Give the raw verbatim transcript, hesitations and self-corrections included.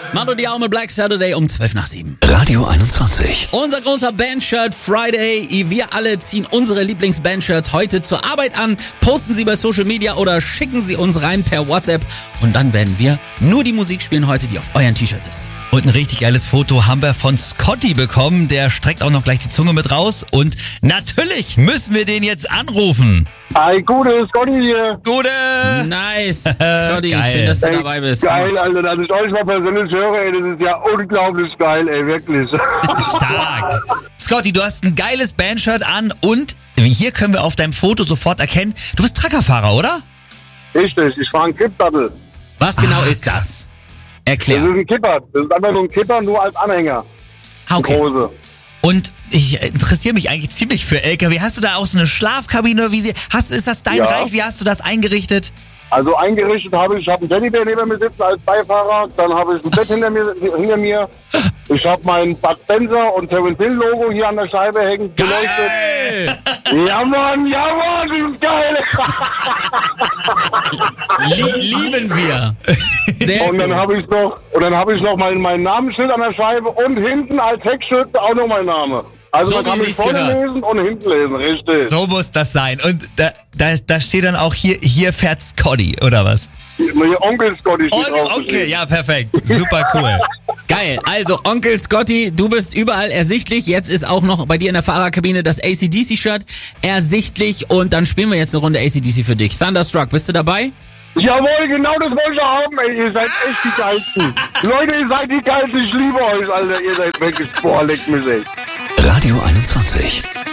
Mando Diao mit Black Saturday um zwölf nach sieben. Radio einundzwanzig. Unser großer Bandshirt Friday. Wir alle ziehen unsere Lieblingsbandshirts heute zur Arbeit an, posten sie bei Social Media oder schicken sie uns rein per WhatsApp. Und dann werden wir nur die Musik spielen heute, die auf euren T-Shirts ist. Und ein richtig geiles Foto haben wir von Scotty bekommen. Der streckt auch noch gleich die Zunge mit raus. Und natürlich müssen wir den jetzt anrufen. Hi, gute, Scotty hier. Gute! Nice. Scotty, Geil. schön, dass du Ey, dabei bist. Geil, Alter, dass ich euch mal persönlich höre, ey, das ist ja unglaublich geil, ey, wirklich. Stark. Scotty, du hast ein geiles Bandshirt an und hier können wir auf deinem Foto sofort erkennen, du bist Truckerfahrer, oder? Richtig, ich fahre einen Kippdattel. Was genau Ah, ist das? Das Erklär. ist ein Kipper, das ist einfach so ein Kipper, nur als Anhänger. Ah, okay. Große. Und ich interessiere mich eigentlich ziemlich für L K W. Hast du da auch so eine Schlafkabine? Wie sie, hast, ist das dein Ja. Reich? Wie hast du das eingerichtet? Also eingerichtet habe ich, ich habe einen Teddybär neben mir sitzen als Beifahrer, dann habe ich ein Bett hinter mir, hinter mir. Ich habe mein Bud Spencer und Terence Hill Logo hier an der Scheibe hängen. Geil! Ja Mann, ja Mann, das ist geil. Lie lieben wir. Sehr Und dann gut. habe ich noch, und dann habe ich noch mein, mein Namensschild an der Scheibe und hinten als Heckschütze auch noch mein Name. Also So, man kann wie mich sich's vorne gehört. lesen und hinten lesen, richtig. So muss das sein. Und da, da, da steht dann auch hier, hier fährt Scotty, oder was? Mein Onkel Scotty steht Und, drauf. okay, ja, perfekt. Super cool. Geil. Also, Onkel Scotty, du bist überall ersichtlich. Jetzt ist auch noch bei dir in der Fahrerkabine das A C D C-Shirt ersichtlich. Und dann spielen wir jetzt eine Runde A C D C für dich. Thunderstruck, bist du dabei? Jawohl, genau das wollte ich haben, ey. Ihr seid echt die Geilsten. Leute, ihr seid die Geilsten. Ich liebe euch, Alter. Ihr seid wirklich, boah, leckt mich echt. Radio einundzwanzig.